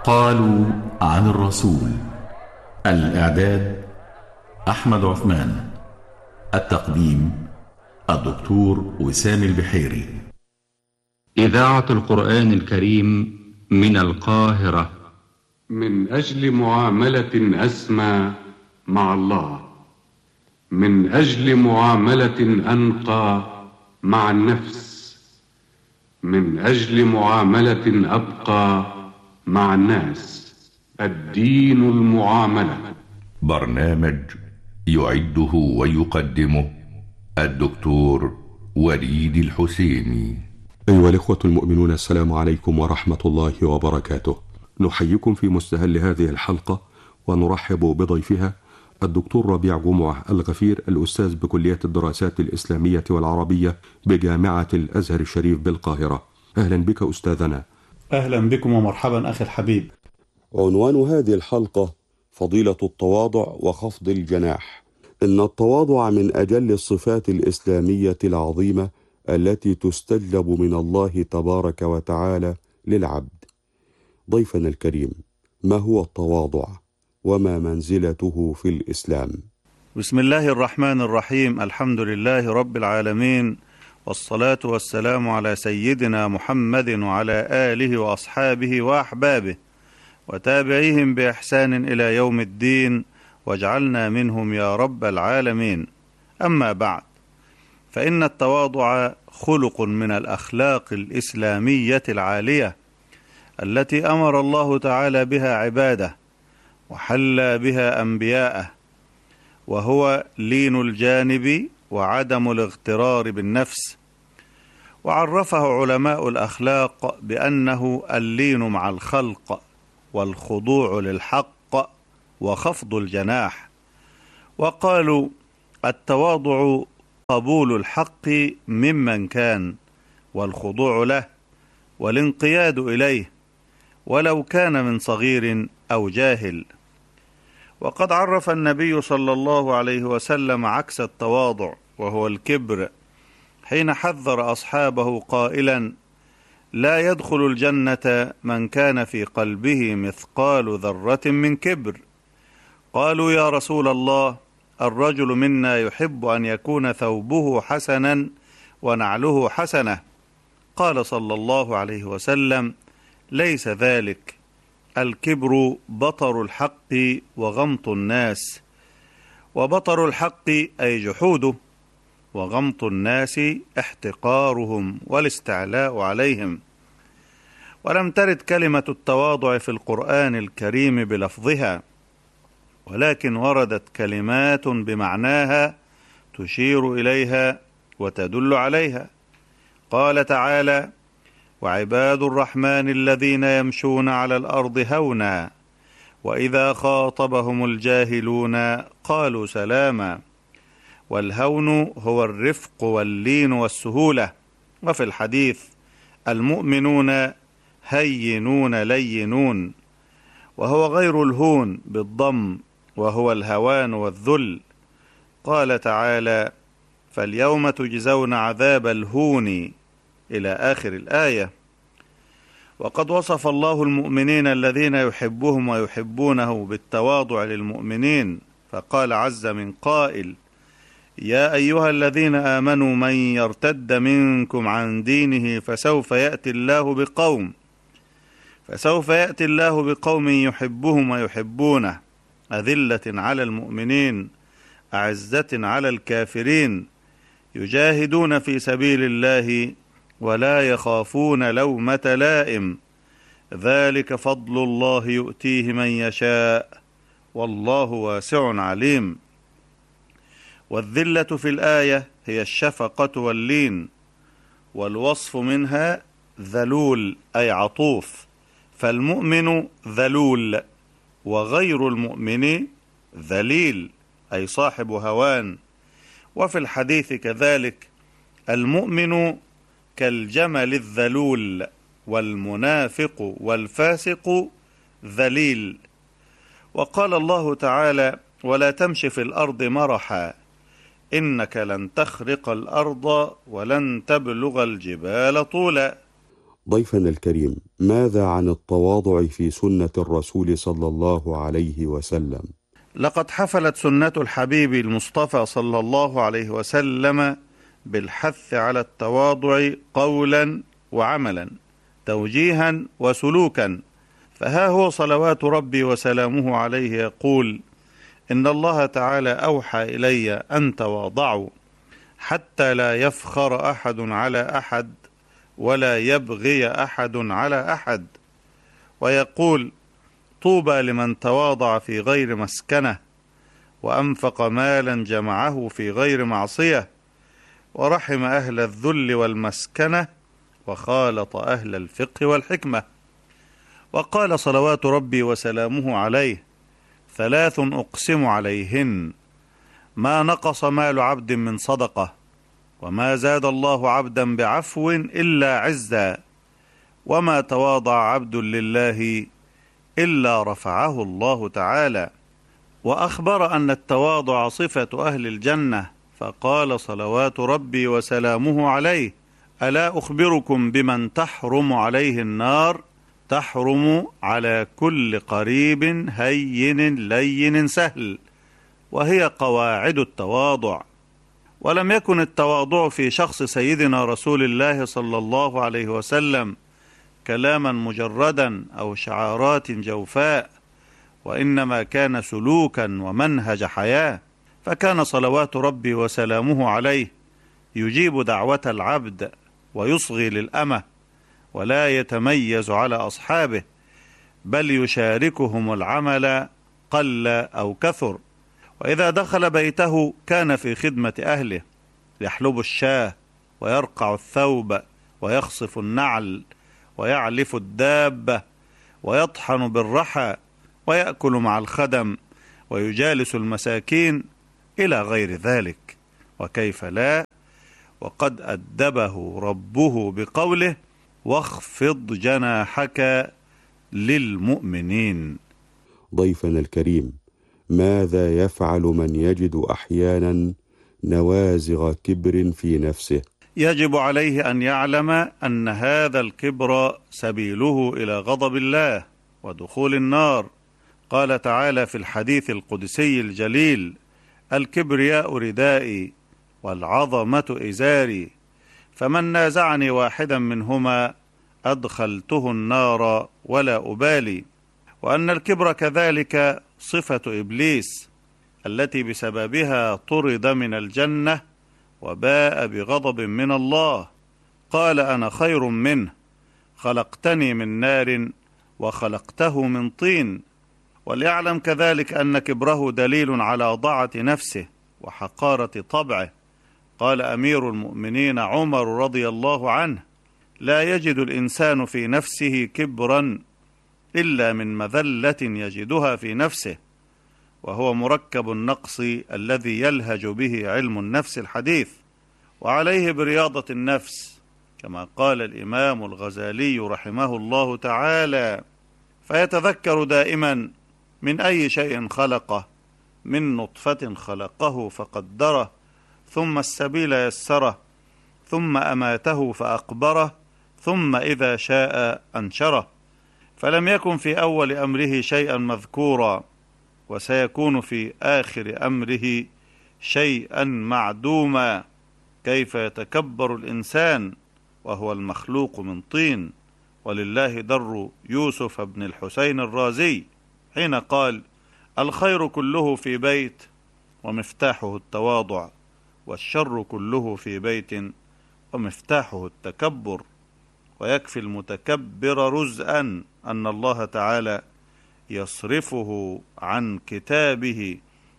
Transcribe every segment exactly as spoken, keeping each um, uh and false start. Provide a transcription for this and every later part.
قالوا عن الرسول. الإعداد أحمد عثمان. التقديم الدكتور وسام البحيري. إذاعة القرآن الكريم من القاهرة. من أجل معاملة أسمى مع الله، من أجل معاملة أنقى مع النفس، من أجل معاملة أبقى مع الناس. الدين المعاملة. برنامج يعده ويقدمه الدكتور وليد الحسيني. أيها الإخوة المؤمنون، السلام عليكم ورحمة الله وبركاته. نحييكم في مستهل هذه الحلقة ونرحب بضيفها الدكتور ربيع جمعة الغفير، الأستاذ بكلية الدراسات الإسلامية والعربية بجامعة الأزهر الشريف بالقاهرة. أهلا بك أستاذنا. أهلا بكم ومرحبا أخي الحبيب. عنوان هذه الحلقة فضيلة التواضع وخفض الجناح. إن التواضع من أجل الصفات الإسلامية العظيمة التي تستجلب من الله تبارك وتعالى للعبد. ضيفنا الكريم، ما هو التواضع وما منزلته في الإسلام؟ بسم الله الرحمن الرحيم. الحمد لله رب العالمين، والصلاة والسلام على سيدنا محمد وعلى آله وأصحابه وأحبابه وتابعيهم بإحسان إلى يوم الدين، واجعلنا منهم يا رب العالمين. أما بعد، فإن التواضع خلق من الأخلاق الإسلامية العالية التي أمر الله تعالى بها عباده وحل بها أنبياءه، وهو لين الجانب وعدم الاغترار بالنفس. وعرفه علماء الأخلاق بأنه اللين مع الخلق، والخضوع للحق، وخفض الجناح. وقالوا التواضع قبول الحق ممن كان، والخضوع له، والانقياد إليه ولو كان من صغير أو جاهل. وقد عرف النبي صلى الله عليه وسلم عكس التواضع، وهو الكبر، حين حذر أصحابه قائلا: لا يدخل الجنة من كان في قلبه مثقال ذرة من كبر. قالوا يا رسول الله، الرجل منا يحب أن يكون ثوبه حسنا ونعله حسنة. قال صلى الله عليه وسلم: ليس ذلك، الكبر بطر الحق وغمط الناس. وبطر الحق أي جحوده، وغمط الناس احتقارهم والاستعلاء عليهم. ولم ترد كلمة التواضع في القرآن الكريم بلفظها، ولكن وردت كلمات بمعناها تشير إليها وتدل عليها. قال تعالى: وعباد الرحمن الذين يمشون على الأرض هونا وإذا خاطبهم الجاهلون قالوا سلاما. والهون هو الرفق واللين والسهولة. وفي الحديث: المؤمنون هينون لينون، وهو غير الهون بالضم، وهو الهوان والذل. قال تعالى: فاليوم تجزون عذاب الهون، إلى آخر الآية. وقد وصف الله المؤمنين الذين يحبهم ويحبونه بالتواضع للمؤمنين، فقال عز من قائل: يا أيها الذين آمنوا من يرتد منكم عن دينه فسوف يأتي الله بقوم فسوف يأتي الله بقوم يحبهم ويحبونه، أذلة على المؤمنين أعزة على الكافرين، يجاهدون في سبيل الله ولا يخافون لومة لائم، ذلك فضل الله يؤتيه من يشاء والله واسع عليم. والذلة في الآية هي الشفقة واللين، والوصف منها ذلول أي عطوف، فالمؤمن ذلول، وغير المؤمن ذليل أي صاحب هوان. وفي الحديث كذلك: المؤمن كالجمل الذلول، والمنافق والفاسق ذليل. وقال الله تعالى: ولا تمش في الأرض مرحا إنك لن تخرق الأرض ولن تبلغ الجبال طولا. ضيفنا الكريم، ماذا عن التواضع في سنة الرسول صلى الله عليه وسلم؟ لقد حفلت سنة الحبيب المصطفى صلى الله عليه وسلم بالحث على التواضع قولا وعملا، توجيها وسلوكا. فها هو صلوات ربي وسلامه عليه يقول: إن الله تعالى أوحى إلي أن تواضعوا حتى لا يفخر أحد على أحد ولا يبغي أحد على أحد. ويقول: طوبى لمن تواضع في غير مسكنة وأنفق مالا جمعه في غير معصية ورحم أهل الذل والمسكنة وخالط أهل الفقه والحكمة. وقال صلوات ربي وسلامه عليه: ثلاث أقسم عليهن: ما نقص مال عبد من صدقة، وما زاد الله عبدا بعفو إلا عزا، وما تواضع عبد لله إلا رفعه الله تعالى. وأخبر أن التواضع صفة أهل الجنة، فقال صلوات ربي وسلامه عليه: ألا أخبركم بمن تحرم عليه النار؟ تحرم على كل قريب هين لين سهل، وهي قواعد التواضع. ولم يكن التواضع في شخص سيدنا رسول الله صلى الله عليه وسلم كلاما مجردا أو شعارات جوفاء، وإنما كان سلوكا ومنهج حياة. فكان صلوات ربي وسلامه عليه يجيب دعوة العبد ويصغي للأمة، ولا يتميز على أصحابه، بل يشاركهم العمل قل أو كثر. وإذا دخل بيته كان في خدمة أهله، يحلب الشاة ويرقع الثوب ويخصف النعل ويعلف الدابة ويطحن بالرحى ويأكل مع الخدم ويجالس المساكين إلى غير ذلك. وكيف لا، وقد أدبه ربه بقوله: واخفض جناحك للمؤمنين. ضيفنا الكريم، ماذا يفعل من يجد أحيانا نوازغ كبر في نفسه؟ يجب عليه أن يعلم أن هذا الكبر سبيله إلى غضب الله ودخول النار. قال تعالى في الحديث القدسي الجليل: الكبرياء ردائي والعظمة إزاري، فمن نازعني واحدا منهما أدخلته النار ولا أبالي. وأن الكبر كذلك صفة إبليس التي بسببها طرد من الجنة وباء بغضب من الله. قال: أنا خير منه، خلقتني من نار وخلقته من طين. وليعلم كذلك أن كبره دليل على ضعة نفسه وحقارة طبعه. قال أمير المؤمنين عمر رضي الله عنه: لا يجد الإنسان في نفسه كبرا إلا من مذلة يجدها في نفسه، وهو مركب النقص الذي يلهج به علم النفس الحديث. وعليه برياضة النفس، كما قال الإمام الغزالي رحمه الله تعالى: فيتذكر دائما من أي شيء خلقه، من نطفة خلقه فقدره، ثم السبيل يسره، ثم أماته فأقبره، ثم إذا شاء أنشره. فلم يكن في أول أمره شيئا مذكورا، وسيكون في آخر أمره شيئا معدوما. كيف يتكبر الإنسان وهو المخلوق من طين؟ ولله در يوسف بن الحسين الرازي حين قال: الخير كله في بيت ومفتاحه التواضع، والشر كله في بيت ومفتاحه التكبر. ويكفي المتكبر رزءا أن الله تعالى يصرفه عن كتابه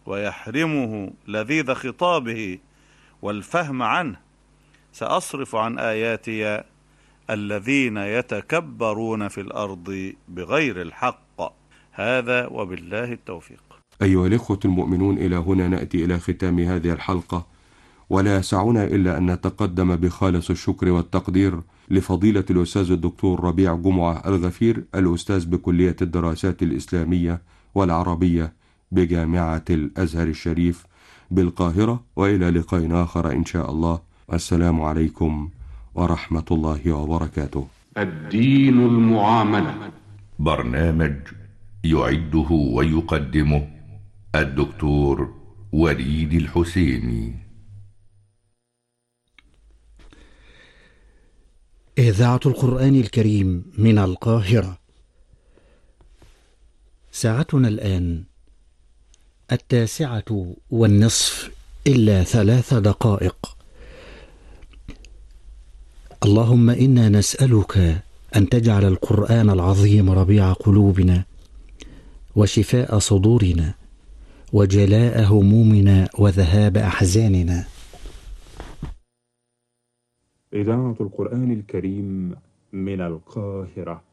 ويحرمه لذيذ خطابه والفهم عنه: سأصرف عن آياتي الذين يتكبرون في الأرض بغير الحق. هذا وبالله التوفيق. أيها الإخوة المؤمنون، إلى هنا نأتي إلى ختام هذه الحلقة، ولا يسعنا إلا أن نتقدم بخالص الشكر والتقدير لفضيلة الأستاذ الدكتور ربيع جمعة الغفير، الأستاذ بكلية الدراسات الإسلامية والعربية بجامعة الأزهر الشريف بالقاهرة. وإلى لقاء آخر إن شاء الله. السلام عليكم ورحمة الله وبركاته. الدين المعاملة. برنامج يعده ويقدمه الدكتور وليد الحسيني. إذاعة القرآن الكريم من القاهرة. ساعتنا الآن التاسعة والنصف إلا ثلاث دقائق. اللهم إنا نسألك أن تجعل القرآن العظيم ربيع قلوبنا وشفاء صدورنا وجلاء همومنا وذهاب أحزاننا. إذاعة القرآن الكريم من القاهرة.